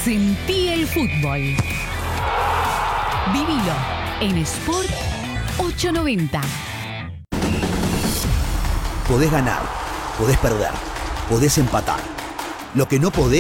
Sentí el fútbol. Vivilo en Sport 890. Podés ganar, podés perder, podés empatar. Lo que no podés